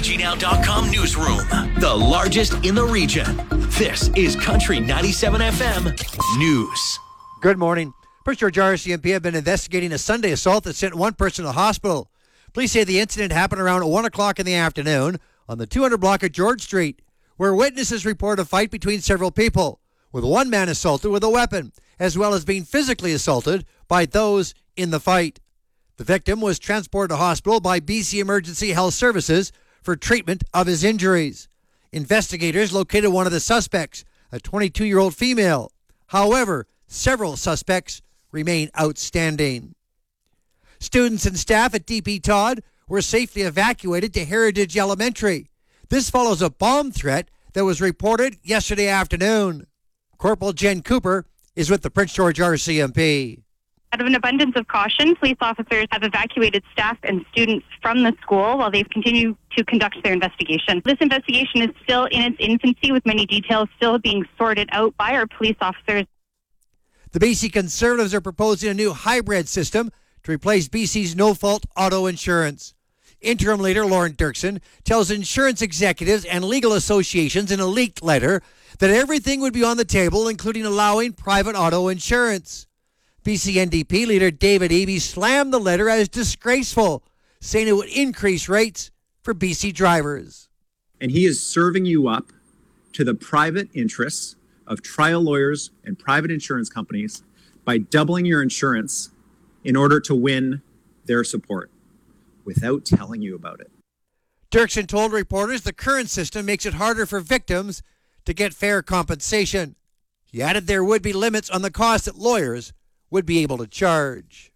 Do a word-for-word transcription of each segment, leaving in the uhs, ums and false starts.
P G Now dot com newsroom, the largest in the region. This is Country ninety-seven F M News. Good morning. Prince George R C M P have been investigating a Sunday assault that sent one person to the hospital. Police say the incident happened around one o'clock in the afternoon on the two hundred block of George Street, where witnesses report a fight between several people, with one man assaulted with a weapon, as well as being physically assaulted by those in the fight. The victim was transported to hospital by B C Emergency Health Services for treatment of his injuries. Investigators located one of the suspects, a twenty-two-year-old female. However, several suspects remain outstanding. Students and staff at D P Todd were safely evacuated to Heritage Elementary. This follows a bomb threat that was reported yesterday afternoon. Corporal Jen Cooper is with the Prince George R C M P. Out of an abundance of caution, police officers have evacuated staff and students from the school while they continue to conduct their investigation. This investigation is still in its infancy, with many details still being sorted out by our police officers. The B C Conservatives are proposing a new hybrid system to replace B C's no-fault auto insurance. Interim leader Lauren Dirksen tells insurance executives and legal associations in a leaked letter that everything would be on the table, including allowing private auto insurance. B C N D P leader David Eby slammed the letter as disgraceful, saying it would increase rates for B C drivers. And he is serving you up to the private interests of trial lawyers and private insurance companies by doubling your insurance in order to win their support without telling you about it. Dirksen told reporters the current system makes it harder for victims to get fair compensation. He added there would be limits on the cost that lawyers would be able to charge.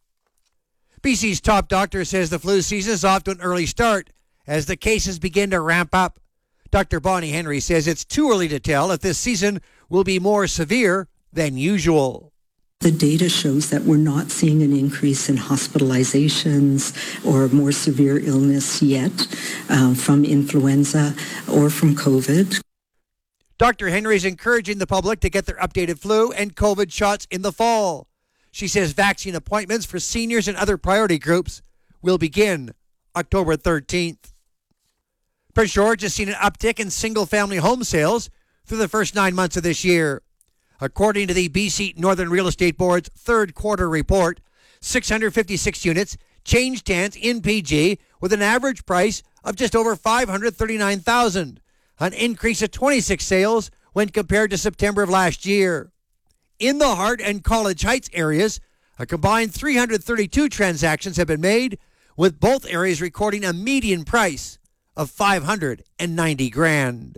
B C's top doctor says the flu season is off to an early start as the cases begin to ramp up. Doctor Bonnie Henry says it's too early to tell if this season will be more severe than usual. The data shows that we're not seeing an increase in hospitalizations or more severe illness yet uh, from influenza or from COVID. Doctor Henry is encouraging the public to get their updated flu and COVID shots in the fall. She says vaccine appointments for seniors and other priority groups will begin October thirteenth. Prince George has seen an uptick in single-family home sales through the first nine months of this year. According to the B C Northern Real Estate Board's third quarter report, six hundred fifty-six units changed hands in P G with an average price of just over five hundred thirty-nine thousand dollars, an increase of twenty-six sales when compared to September of last year. In the Heart and College Heights areas, a combined three hundred thirty-two transactions have been made, with both areas recording a median price of five hundred ninety grand.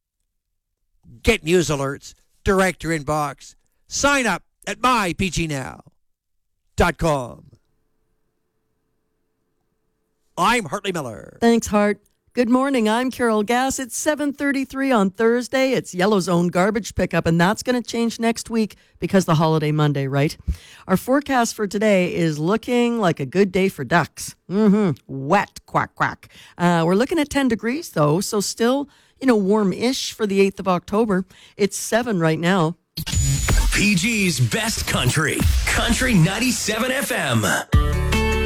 Get news alerts direct to your inbox. Sign up at my p g now dot com. I'm Hartley Miller. Thanks, Hart. Good morning. I'm Carol Gass. It's seven thirty-three on Thursday. It's Yellow Zone garbage pickup, and that's going to change next week because the holiday Monday, right? Our forecast for today is looking like a good day for ducks. Mm-hmm. Wet, quack, quack. Uh, we're looking at ten degrees, though, so still, you know, warm-ish for the eighth of October. It's seven right now. P G's best country. Country ninety-seven F M.